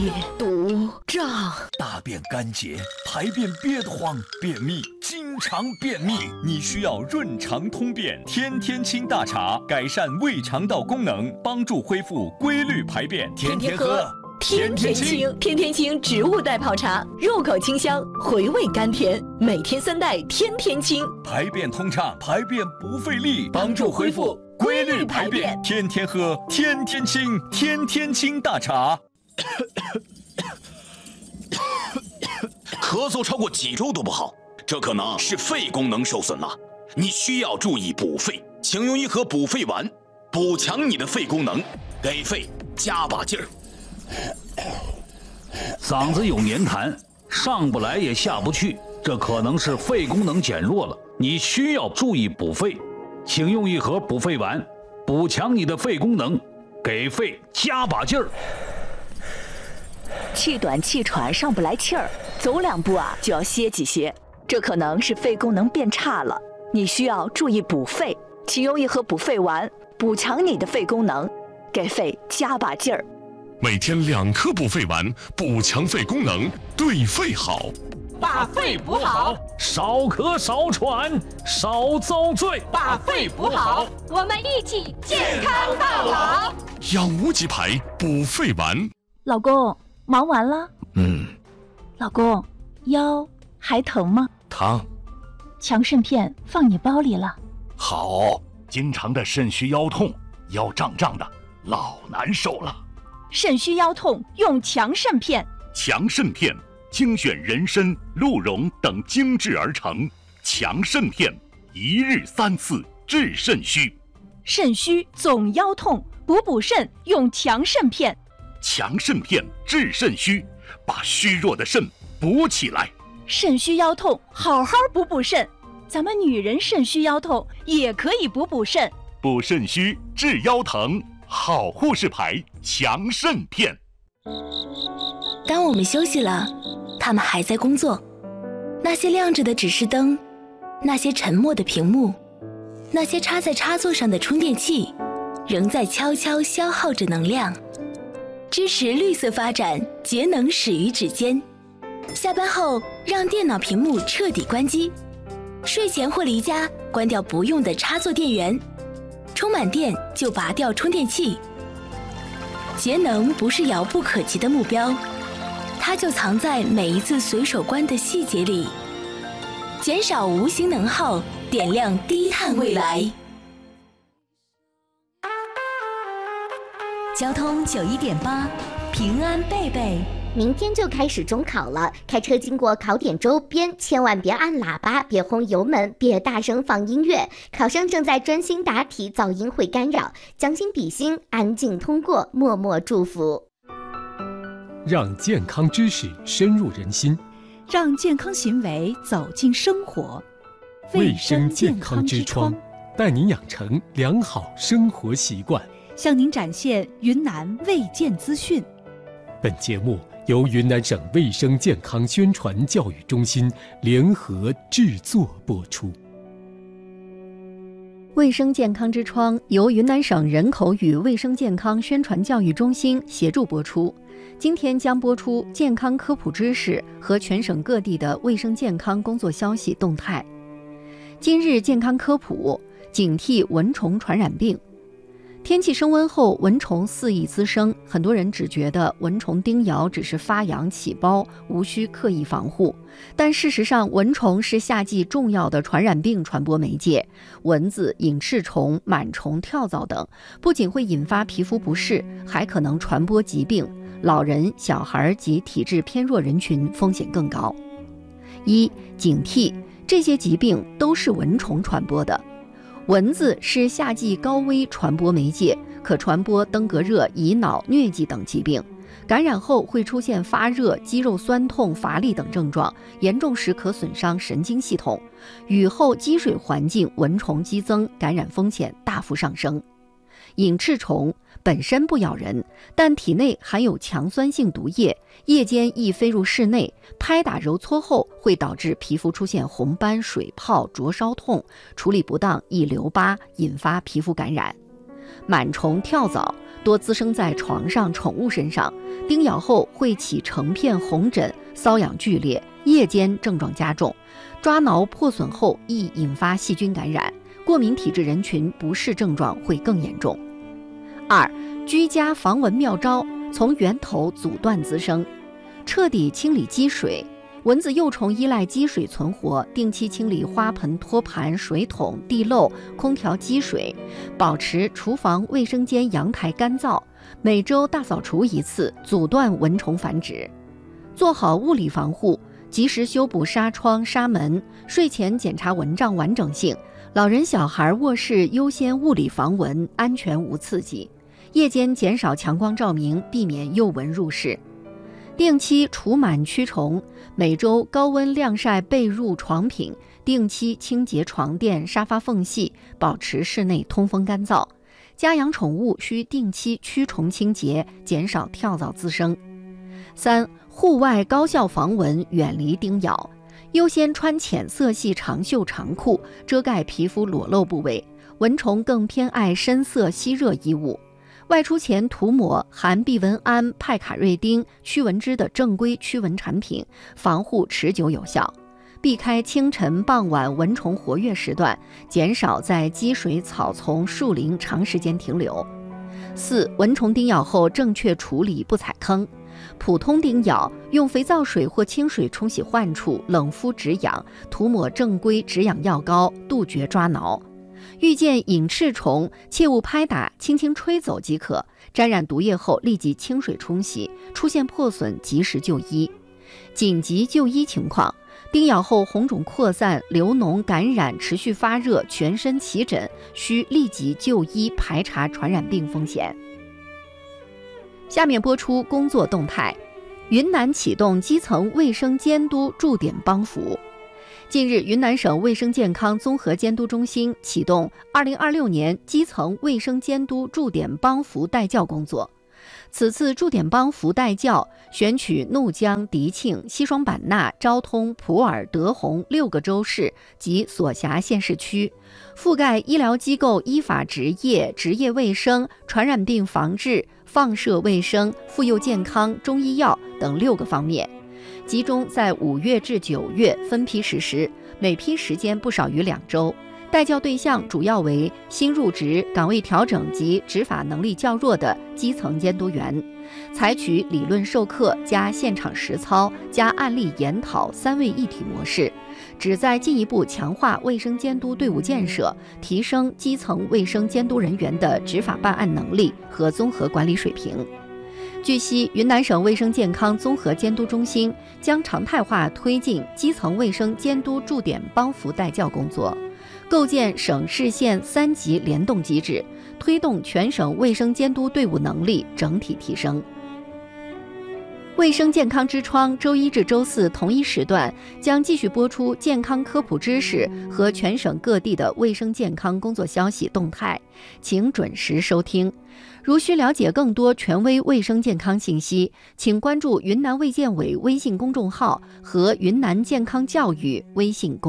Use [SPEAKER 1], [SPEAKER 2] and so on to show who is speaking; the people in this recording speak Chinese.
[SPEAKER 1] 堵胀，
[SPEAKER 2] 大便干结，排便憋得慌，便秘，经常便秘，你需要润肠通便天天清大茶，改善胃肠道功能，帮助恢复规律排便。天天喝，
[SPEAKER 1] 天天清。天天清植物代泡茶，入口清香，回味甘甜，每天3袋，天天清，
[SPEAKER 2] 排便通畅，排便不费力，帮助恢复规律排便。天天喝，天天清，天天清大茶。
[SPEAKER 3] 咳嗽超过几周都不好，这可能是肺功能受损了，你需要注意补肺，请用一盒补肺丸，补强你的肺功能，给肺加把劲儿。
[SPEAKER 4] 嗓子有黏痰，上不来也下不去，这可能是肺功能减弱了，你需要注意补肺，请用一盒补肺丸，补强你的肺功能，给肺加把劲儿。
[SPEAKER 5] 气短气喘上不来气儿，走2步就要歇几歇，这可能是肺功能变差了，你需要注意补肺，请用一盒补肺丸，补强你的肺功能，给肺加把劲儿。
[SPEAKER 6] 每天2颗补肺丸，补强肺功能，对肺好。
[SPEAKER 7] 把肺补好，
[SPEAKER 4] 少咳少喘少遭罪。
[SPEAKER 7] 把肺补好，
[SPEAKER 8] 我们一起健康到老。
[SPEAKER 6] 养无极牌补肺丸。
[SPEAKER 9] 老公，忙完了？老公，腰还疼吗？
[SPEAKER 10] 疼。
[SPEAKER 9] 强肾片放你包里了。
[SPEAKER 10] 好，经常的肾虚腰痛，腰胀胀的，老难受了。
[SPEAKER 9] 肾虚腰痛用强肾片。
[SPEAKER 10] 强肾片精选人参、鹿茸等精制而成，强肾片1日3次治肾虚。
[SPEAKER 9] 肾虚总腰痛，补肾用强肾片。
[SPEAKER 10] 强肾片治肾虚，把虚弱的肾补起来。
[SPEAKER 9] 肾虚腰痛，好好补肾。咱们女人肾虚腰痛也可以补肾。
[SPEAKER 10] 补肾虚治腰疼，好护士牌强肾片。
[SPEAKER 11] 当我们休息了，他们还在工作。那些亮着的指示灯，那些沉默的屏幕，那些插在插座上的充电器，仍在悄悄消耗着能量。支持绿色发展，节能始于指尖。下班后，让电脑屏幕彻底关机。睡前或离家，关掉不用的插座电源。充满电就拔掉充电器。节能不是遥不可及的目标，它就藏在每一次随手关的细节里。减少无形能耗，点亮低碳未来。
[SPEAKER 12] 交通91.8，平安贝贝。
[SPEAKER 13] 明天就开始中考了，开车经过考点周边，千万别按喇叭，别轰油门，别大声放音乐。考生正在专心答题，噪音会干扰。将心比心，安静通过，默默祝福。
[SPEAKER 14] 让健康知识深入人心，
[SPEAKER 15] 让健康行为走进生活。
[SPEAKER 14] 卫生健康之窗，带您养成良好生活习惯，
[SPEAKER 15] 向您展现云南卫健资讯。
[SPEAKER 14] 本节目由云南省卫生健康宣传教育中心联合制作播出。
[SPEAKER 16] 卫生健康之窗由云南省人口与卫生健康宣传教育中心协助播出。今天将播出健康科普知识和全省各地的卫生健康工作消息动态。今日健康科普：警惕蚊虫传染病。天气升温后，蚊虫肆意滋生，很多人只觉得蚊虫叮咬只是发痒起包，无需刻意防护。但事实上，蚊虫是夏季重要的传染病传播媒介。蚊子、隐翅虫、螨虫、跳蚤等，不仅会引发皮肤不适，还可能传播疾病。老人、小孩及体质偏弱人群风险更高。警惕，这些疾病都是蚊虫传播的。蚊子是夏季高危传播媒介，可传播登革热、乙脑、疟疾等疾病。感染后会出现发热、肌肉酸痛、乏力等症状，严重时可损伤神经系统。雨后积水环境蚊虫激增，感染风险大幅上升。隐翅虫本身不咬人，但体内含有强酸性毒液，夜间易飞入室内，拍打揉搓后会导致皮肤出现红斑、水泡、灼烧痛，处理不当易留疤，引发皮肤感染。 螨虫跳蚤多滋生在床上、宠物身上，叮咬后会起成片红疹，瘙痒剧烈，夜间症状加重，抓挠破损后易引发细菌感染，过敏体质人群不适症状会更严重。2、居家防蚊妙招，从源头阻断滋生，彻底清理积水。蚊子幼虫依赖积水存活，定期清理花盆、托盘、水桶、地漏、空调积水，保持厨房、卫生间、阳台干燥，每周大扫除1次，阻断蚊虫繁殖。做好物理防护，及时修补纱窗、纱门，睡前检查蚊帐完整性，老人小孩卧室优先物理防蚊，安全无刺激。夜间减少强光照明，避免诱蚊入室。定期除螨驱虫，每周高温晾晒被褥床品，定期清洁床垫、沙发缝隙，保持室内通风干燥。家养宠物需定期驱虫清洁，减少跳蚤滋生。3、户外高效防蚊，远离叮咬，优先穿浅色系长袖长裤，遮盖皮肤裸露部位，蚊虫更偏爱深色吸热衣物。外出前涂抹含避蚊胺、派卡瑞丁、驱蚊脂的正规驱蚊产品，防护持久有效。避开清晨、傍晚蚊虫活跃时段，减少在积水、草丛、树林长时间停留。4、蚊虫叮咬后正确处理，不踩坑。普通叮咬，用肥皂水或清水冲洗患处，冷敷止痒，涂抹正规止痒药膏，杜绝抓挠。遇见隐翅虫，切勿拍打，轻轻吹走即可。沾染毒液后立即清水冲洗，出现破损及时就医。紧急就医情况：叮咬后红肿扩散、流脓感染、持续发热、全身起疹，需立即就医排查传染病风险。下面播出工作动态。云南启动基层卫生监督驻点帮扶。近日，云南省卫生健康综合监督中心启动2026年基层卫生监督驻点帮扶带教工作。此次驻点帮扶带教选取怒江、迪庆、西双版纳、昭通、普洱、德宏6个州市及所辖县市区，覆盖医疗机构依法执业、职业卫生、传染病防治、放射卫生、妇幼健康、中医药等6个方面，集中在5月至9月分批实施，每批时间不少于2周。带教对象主要为新入职、岗位调整及执法能力较弱的基层监督员，采取理论授课加现场实操加案例研讨3位一体模式，旨在进一步强化卫生监督队伍建设，提升基层卫生监督人员的执法办案能力和综合管理水平。据悉，云南省卫生健康综合监督中心将常态化推进基层卫生监督驻点帮扶带教工作，构建省市县3级联动机制，推动全省卫生监督队伍能力整体提升。卫生健康之窗周1至周4同一时段将继续播出健康科普知识和全省各地的卫生健康工作消息动态，请准时收听。如需了解更多权威卫生健康信息，请关注云南卫健委微信公众号和云南健康教育微信公众号。